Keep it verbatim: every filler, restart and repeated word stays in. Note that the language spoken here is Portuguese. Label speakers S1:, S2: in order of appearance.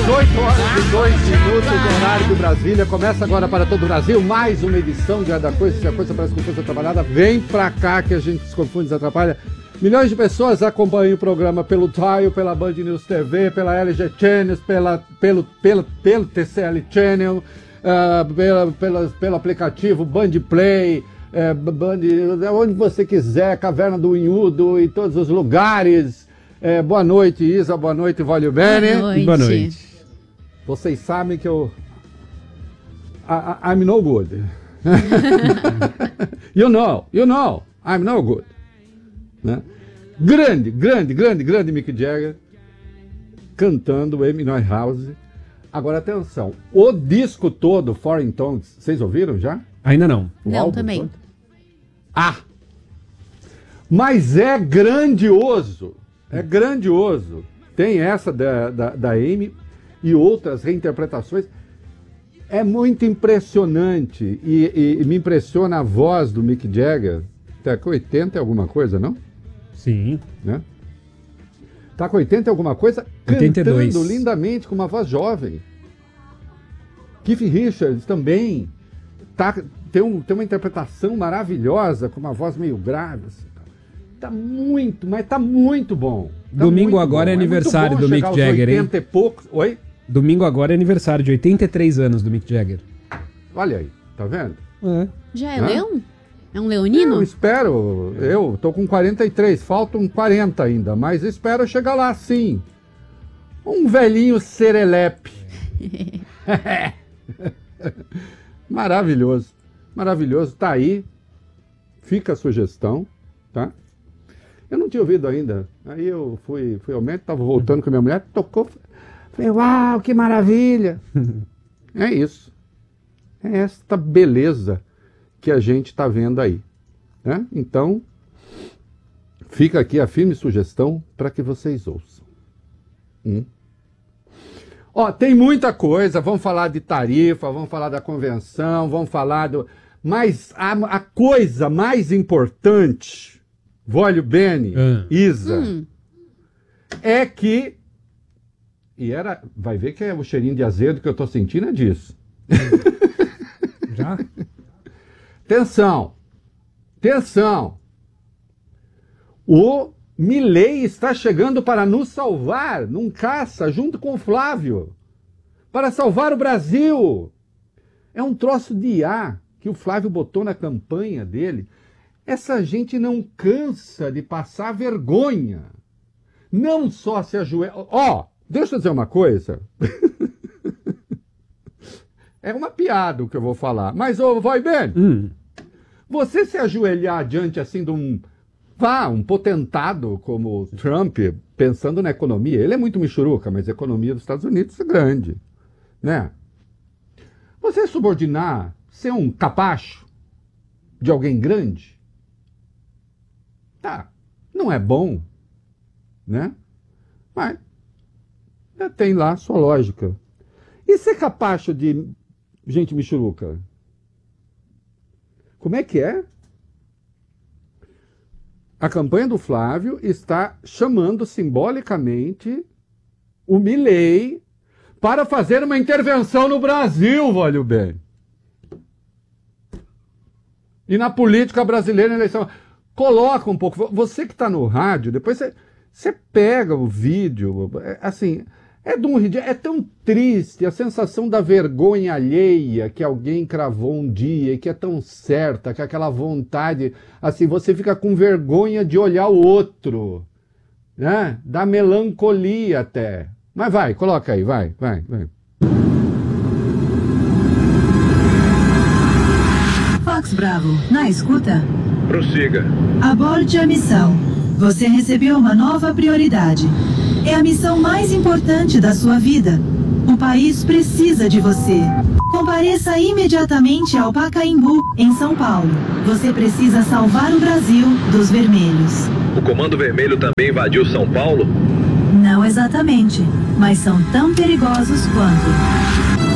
S1: dezoito horas e dois minutos do horário de Brasília. Começa agora para todo o Brasil mais uma edição de Cada Coisa. Se a coisa parece com coisa trabalhada, vem pra cá que a gente se confunde e se atrapalha. Milhões de pessoas acompanham o programa pelo Tile, pela Band News T V, pela L G Channels, pela, pelo, pelo, pelo T C L Channel, uh, pela, pela, pelo aplicativo Band Play, uh, Band, onde você quiser, Caverna do Unhudo, em todos os lugares. Uh, boa noite, Isa, boa noite, Vólio Bene.
S2: Boa noite.
S1: Boa noite. Vocês sabem que eu... I, I, I'm no good. You know, you know, I'm no good. Né? Grande, grande, grande, grande Mick Jagger cantando Amy Winehouse. Agora atenção, o disco todo, Foreign Tongues, vocês ouviram já?
S3: Ainda não.
S1: O
S2: não, também.
S1: Todo? Ah! Mas é grandioso, é grandioso. Tem essa da, da, da Amy e outras reinterpretações. É muito impressionante e, e, e me impressiona a voz do Mick Jagger. Tá com oitenta e alguma coisa, não?
S3: Sim.
S1: Né? Tá com oitenta e alguma coisa,
S3: oitenta e dois.
S1: Cantando lindamente, com uma voz jovem. Keith Richards também tá, tem, um, tem uma interpretação maravilhosa, com uma voz meio grave. Assim, tá muito, mas tá muito bom. Tá
S3: Domingo
S1: muito
S3: agora
S1: bom.
S3: é aniversário
S1: é
S3: do Mick Jagger, hein?
S1: oitenta e poucos. Oi?
S3: Domingo agora é aniversário de oitenta e três anos do Mick Jagger.
S1: Olha aí, tá vendo?
S3: É.
S2: Já é
S1: Hã?
S2: leão? É um leonino?
S1: Eu espero, eu tô com quarenta e três, faltam quarenta ainda, mas espero chegar lá sim. Um velhinho serelepe. Maravilhoso, maravilhoso, tá aí, fica a sugestão, tá? Eu não tinha ouvido ainda, aí eu fui, fui ao médico, tava voltando com a minha mulher, tocou, falei, uau, que maravilha. É isso, é esta beleza que a gente está vendo aí, né? Então, fica aqui a firme sugestão para que vocês ouçam. Hum? Ó, tem muita coisa, vamos falar de tarifa, vamos falar da convenção, vamos falar do... Mas a, a coisa mais importante, Vólio Bene,
S3: hum.
S1: Isa,
S2: Hum.
S1: é que... E era... Vai ver que é o cheirinho de azedo que eu tô sentindo é disso.
S3: Já?
S1: Atenção, atenção, o Milei está chegando para nos salvar num caça junto com o Flávio, para salvar o Brasil. É um troço de I A que o Flávio botou na campanha dele. Essa gente não cansa de passar vergonha, não só se ajoelha. Ó, oh, deixa eu dizer uma coisa. É uma piada o que eu vou falar, mas ô, vai bem.
S3: Hum.
S1: Você se ajoelhar diante assim de um, vá, um potentado como Trump, pensando na economia, ele é muito michuruca, mas a economia dos Estados Unidos é grande, né? Você subordinar, ser um capacho de alguém grande, tá, não é bom, né? Mas tem lá a sua lógica. E ser capacho de gente michuruca? Como é que é? A campanha do Flávio está chamando simbolicamente o Milei para fazer uma intervenção no Brasil, Vólio Bene. E na política brasileira, na eleição. Coloca um pouco. Você que está no rádio, depois você, você pega o vídeo, assim... É, de um, é tão triste a sensação da vergonha alheia que alguém cravou um dia e que é tão certa, que aquela vontade, assim, você fica com vergonha de olhar o outro, né? Da melancolia até. Mas vai, coloca aí, vai, vai, vai.
S4: Fox Bravo, na escuta?
S5: Prossiga.
S4: Aborde a missão. Você recebeu uma nova prioridade. É a missão mais importante da sua vida. O país precisa de você. Compareça imediatamente ao Pacaembu, em São Paulo. Você precisa salvar o Brasil dos vermelhos.
S5: O Comando Vermelho também invadiu São Paulo?
S4: Não exatamente, mas são tão perigosos quanto.